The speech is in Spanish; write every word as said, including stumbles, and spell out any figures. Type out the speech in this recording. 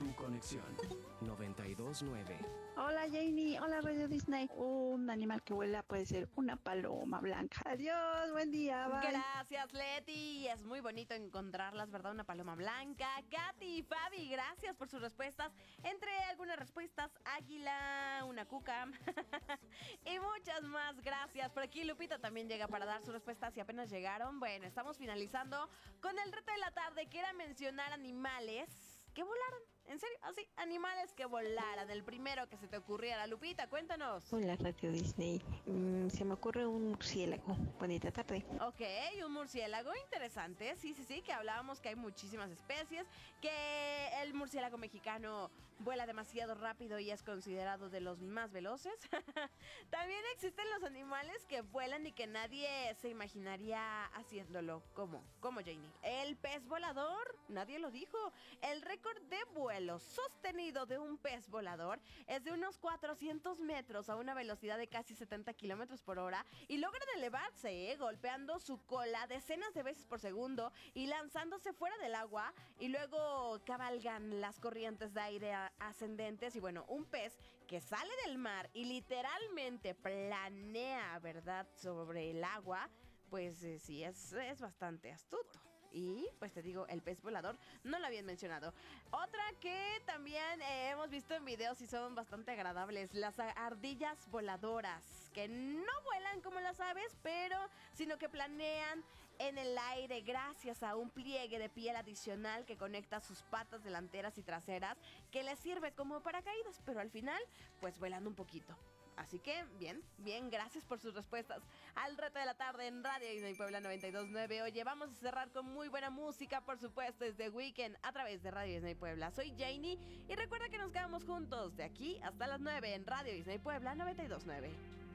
tu conexión. noventa y dos nueve. Hola Janie, hola Radio Disney. Un animal que vuela puede ser una paloma blanca. Adiós, buen día, bye. Gracias, Leti. Es muy bonito encontrarlas, ¿verdad? Una paloma blanca. Katy y Fabi, gracias por sus respuestas. Entre algunas respuestas, águila, una cuca y muchas más. Gracias. Por aquí Lupita también llega para dar sus respuestas y apenas llegaron. Bueno, estamos finalizando con el reto de la tarde, que era mencionar animales que volaran. En serio, así, animales que volaran. El primero que se te ocurriera. Lupita, cuéntanos. Hola Radio Disney. Mm, se me ocurre un murciélago. Bonita tarde. Ok, un murciélago, interesante. Sí, sí, sí, que hablábamos que hay muchísimas especies, que el murciélago mexicano vuela demasiado rápido y es considerado de los más veloces. También existen los animales que vuelan y que nadie se imaginaría haciéndolo. ¿Cómo? ¿Cómo, Janie? El pez volador, nadie lo dijo. El récord de vuelo sostenido de un pez volador es de unos cuatrocientos metros a una velocidad de casi setenta kilómetros por hora y logran elevarse, ¿eh? golpeando su cola decenas de veces por segundo y lanzándose fuera del agua, y luego cabalgan las corrientes de aire ascendentes. Y bueno, un pez que sale del mar y literalmente planea, ¿verdad?, sobre el agua, pues eh, sí, es, es bastante astuto. Y pues te digo, el pez volador no lo habían mencionado. Otra que también eh, hemos visto en videos y son bastante agradables, las ardillas voladoras, que no vuelan como las aves, pero sino que planean en el aire gracias a un pliegue de piel adicional que conecta sus patas delanteras y traseras, que les sirve como paracaídas, pero al final pues vuelan un poquito. Así que, bien, bien, gracias por sus respuestas al reto de la tarde en Radio Disney Puebla noventa y dos nueve. Oye, vamos a cerrar con muy buena música, por supuesto, es The Weeknd a través de Radio Disney Puebla. Soy Janie y recuerda que nos quedamos juntos de aquí hasta las nueve en Radio Disney Puebla noventa y dos nueve.